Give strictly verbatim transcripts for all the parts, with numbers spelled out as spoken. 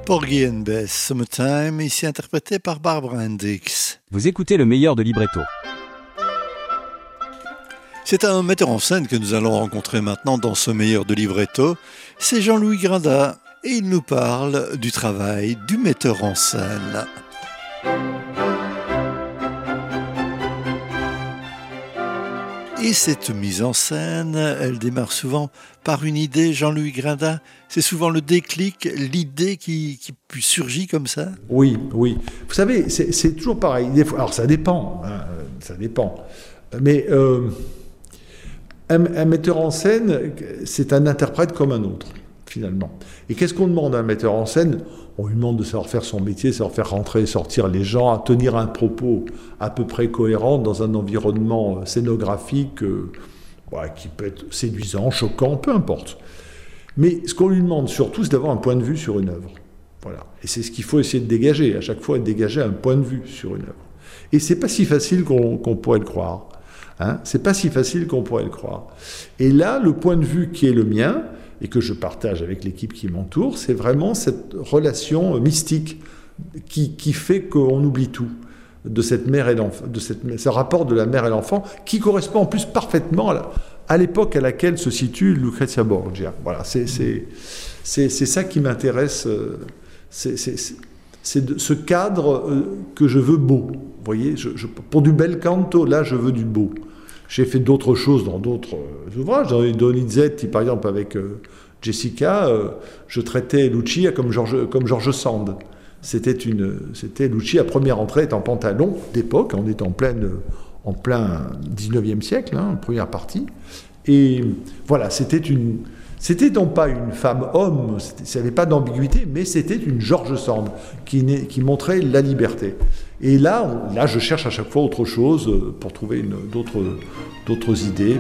Porgy and Bess, Summertime, ici interprété par Barbara Hendricks. Vous écoutez le meilleur de Libretto. C'est un metteur en scène que nous allons rencontrer maintenant dans ce meilleur de Libretto. C'est Jean-Louis Grinda et il nous parle du travail du metteur en scène. Et cette mise en scène, elle démarre souvent par une idée, Jean-Louis Grinda. C'est souvent le déclic, l'idée qui, qui surgit comme ça. Oui, oui. Vous savez, c'est, c'est toujours pareil. Des fois, alors ça dépend, hein, ça dépend. Mais euh, un, un metteur en scène, c'est un interprète comme un autre, finalement. Et qu'est-ce qu'on demande à un metteur en scène ? On lui demande de savoir faire son métier, savoir faire rentrer et sortir les gens, à tenir un propos à peu près cohérent dans un environnement scénographique euh, ouais, qui peut être séduisant, choquant, peu importe. Mais ce qu'on lui demande surtout, c'est d'avoir un point de vue sur une œuvre. Voilà. Et c'est ce qu'il faut essayer de dégager, à chaque fois, de dégager un point de vue sur une œuvre. Et c'est pas si facile qu'on, qu'on pourrait le croire. Hein, c'est pas si facile qu'on pourrait le croire. Et là, le point de vue qui est le mien, et que je partage avec l'équipe qui m'entoure, c'est vraiment cette relation mystique qui, qui fait qu'on oublie tout de cette mère et l'enfant, de cette, ce rapport de la mère et l'enfant, qui correspond en plus parfaitement à, la, à l'époque à laquelle se situe Lucrezia Borgia. Voilà, c'est, c'est, c'est, c'est ça qui m'intéresse, c'est, c'est, c'est, c'est de, ce cadre que je veux beau. Vous voyez, je, je, pour du bel canto, là, je veux du beau. J'ai fait d'autres choses dans d'autres ouvrages. Dans Donizetti, par exemple, avec euh, Jessica, euh, je traitais Lucia comme George, comme George Sand. C'était, une, c'était Lucia, première entrée, est en pantalon d'époque, on est en, pleine, en plein dix-neuvième siècle, hein, première partie. Et voilà, c'était une... C'était donc pas une femme-homme, ça n'avait pas d'ambiguïté, mais c'était une George Sand qui, qui montrait la liberté. Et là, là, je cherche à chaque fois autre chose pour trouver une, d'autres, d'autres idées.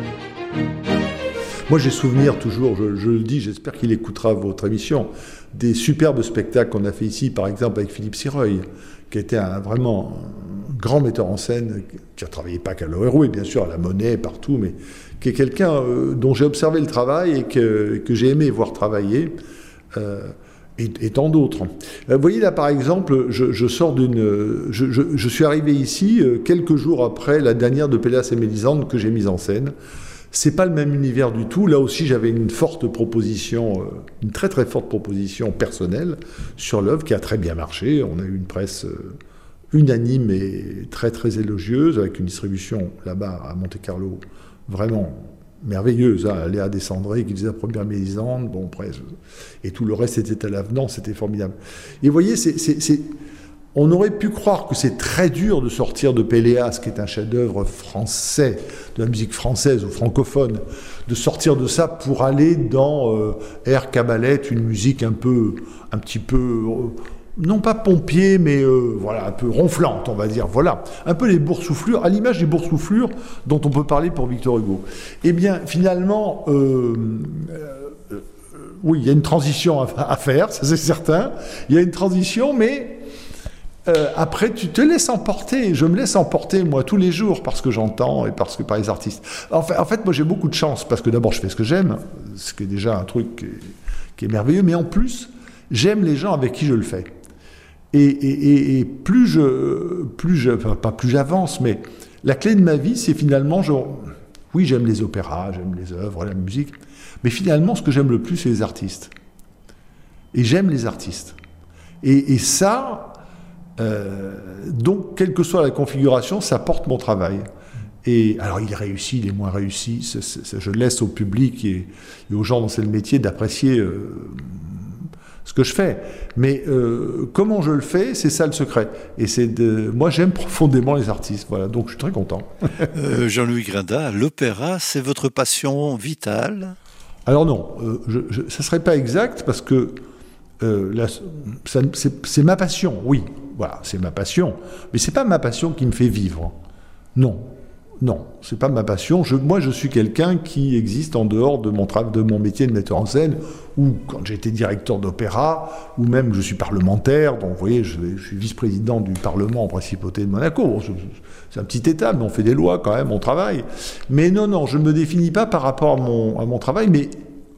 Moi, j'ai souvenir toujours, je, je le dis, j'espère qu'il écoutera votre émission, des superbes spectacles qu'on a fait ici, par exemple avec Philippe Sireuil, qui était un, vraiment un grand metteur en scène, qui a travaillé pas qu'à l'Oréroué, bien sûr, à la Monnaie, partout, mais qui est quelqu'un euh, dont j'ai observé le travail et que, que j'ai aimé voir travailler, euh, et, et tant d'autres. Euh, vous voyez là, par exemple, je, je sors d'une... Je, je, je suis arrivé ici euh, quelques jours après la dernière de Péléas et Mélisande que j'ai mise en scène. C'est pas le même univers du tout. Là aussi, j'avais une forte proposition, euh, une très très forte proposition personnelle sur l'œuvre qui a très bien marché. On a eu une presse euh, unanime et très très élogieuse, avec une distribution là-bas à Monte-Carlo vraiment merveilleuse, hein, Léa Descendré qui faisait la première Mélisande, bon, après, et tout le reste était à l'avenant, c'était formidable. Et vous voyez, c'est, c'est, c'est, on aurait pu croire que c'est très dur de sortir de Péléas, qui est un chef-d'œuvre français, de la musique française ou francophone, de sortir de ça pour aller dans euh, Air Cabaret, une musique un peu, un petit peu... Euh, non pas pompier, mais euh, voilà, un peu ronflante, on va dire. Voilà, un peu les boursouflures, à l'image des boursouflures dont on peut parler pour Victor Hugo. Eh bien, finalement, euh, euh, oui, il y a une transition à, à faire, ça c'est certain. Il y a une transition, mais euh, après, tu te laisses emporter. Je me laisse emporter, moi, tous les jours, parce que j'entends et parce que par les artistes. En fait, en fait moi, j'ai beaucoup de chance, parce que d'abord, je fais ce que j'aime, ce qui est déjà un truc qui est, qui est merveilleux, mais en plus, j'aime les gens avec qui je le fais. Et, et, et plus je, plus je, enfin, pas plus j'avance, mais la clé de ma vie, c'est finalement, je, oui, j'aime les opéras, j'aime les œuvres, la musique, mais finalement, ce que j'aime le plus, c'est les artistes. Et j'aime les artistes. Et, et ça, euh, donc, quelle que soit la configuration, ça porte mon travail. Et alors, il est réussi, il est moins réussi, c'est, c'est, je laisse au public et, et aux gens dont c'est le métier d'apprécier euh, ce que je fais. Mais euh, comment je le fais, c'est ça le secret. Et c'est de... moi, j'aime profondément les artistes. Voilà, donc je suis très content. euh, Jean-Louis Grinda, l'opéra, c'est votre passion vitale ? Alors non, euh, je, je, ça ne serait pas exact parce que euh, la, ça, c'est, c'est ma passion, oui. Voilà, c'est ma passion. Mais ce n'est pas ma passion qui me fait vivre. Non. Non, c'est pas ma passion. Je, moi, je suis quelqu'un qui existe en dehors de mon, tra- de mon métier de metteur en scène, ou quand j'étais directeur d'opéra, ou même je suis parlementaire. Donc, vous voyez, je, je suis vice-président du Parlement en Principauté de Monaco. Bon, c'est, c'est un petit État, mais on fait des lois quand même, on travaille. Mais non, non, je ne me définis pas par rapport à mon, à mon travail, mais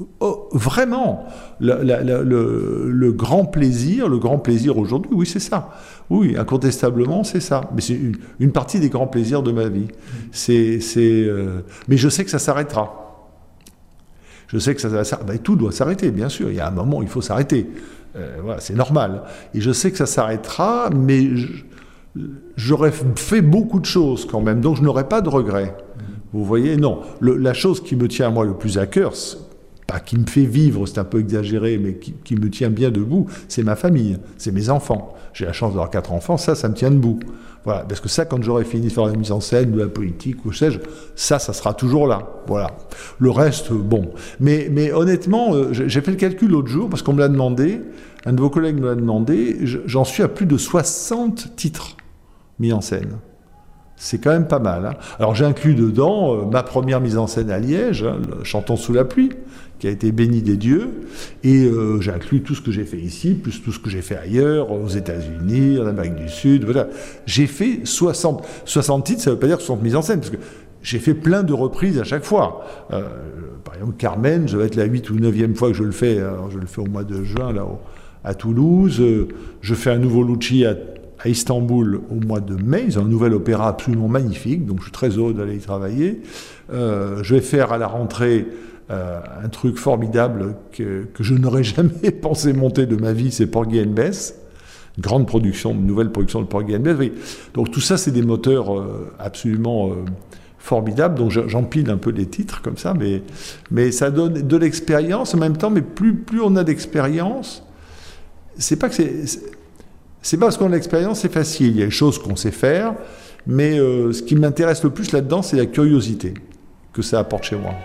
Oh, vraiment, la, la, la, le, le grand plaisir, le grand plaisir aujourd'hui, oui, c'est ça. Oui, incontestablement, c'est ça. Mais c'est une, une partie des grands plaisirs de ma vie. C'est, c'est, euh... Mais je sais que ça s'arrêtera. Je sais que ça va s'arrêter. Ben, tout doit s'arrêter, bien sûr. Il y a un moment où il faut s'arrêter. Euh, voilà, c'est normal. Et je sais que ça s'arrêtera, mais je, j'aurais fait beaucoup de choses quand même, donc je n'aurais pas de regrets. Vous voyez, non. Le, la chose qui me tient, moi, le plus à cœur, pas qui me fait vivre, c'est un peu exagéré, mais qui, qui me tient bien debout, c'est ma famille, c'est mes enfants. J'ai la chance d'avoir quatre enfants, ça, ça me tient debout. Voilà, parce que ça, quand j'aurai fini de faire la mise en scène, de la politique, ou sais-je, ça, ça sera toujours là. Voilà. Le reste, bon. Mais, mais honnêtement, euh, j'ai fait le calcul l'autre jour, parce qu'on me l'a demandé, un de vos collègues me l'a demandé, j'en suis à plus de soixante titres mis en scène. C'est quand même pas mal. Hein. Alors j'ai inclus dedans euh, ma première mise en scène à Liège, hein, Chantons sous la pluie, qui a été bénie des dieux, et euh, j'ai inclus tout ce que j'ai fait ici, plus tout ce que j'ai fait ailleurs, aux États-Unis, en Amérique du Sud, voilà. J'ai fait soixante, soixante titres, ça ne veut pas dire soixante mises en scène, parce que j'ai fait plein de reprises à chaque fois. Euh, par exemple, Carmen, je vais être la huit ou neuvième fois que je le fais, alors je le fais au mois de juin, là, au, à Toulouse. Euh, je fais un nouveau Lucci à à Istanbul au mois de mai. Ils ont un nouvel opéra absolument magnifique, donc je suis très heureux d'aller y travailler. Euh, je vais faire à la rentrée euh, un truc formidable que, que je n'aurais jamais pensé monter de ma vie, c'est Porgy and Bess, une grande production, une nouvelle production de Porgy and Bess. Oui. Donc tout ça, c'est des moteurs euh, absolument euh, formidables, donc j'empile un peu les titres comme ça, mais, mais ça donne de l'expérience en même temps, mais plus, plus on a d'expérience, c'est pas que c'est... c'est C'est pas parce qu'on a l'expérience, c'est facile. Il y a des choses qu'on sait faire, mais euh, ce qui m'intéresse le plus là-dedans, c'est la curiosité que ça apporte chez moi.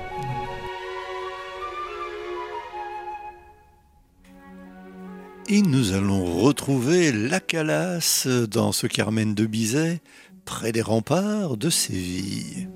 Et nous allons retrouver la Calas dans ce Carmen de Bizet, près des remparts de Séville.